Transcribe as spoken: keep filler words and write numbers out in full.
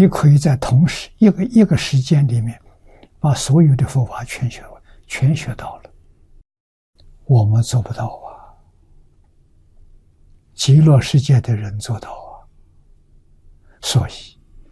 你可以在同时一个一个时间里面，把所有的佛法全学完，全学到了。我们做不到啊，极乐世界的人做到啊。所以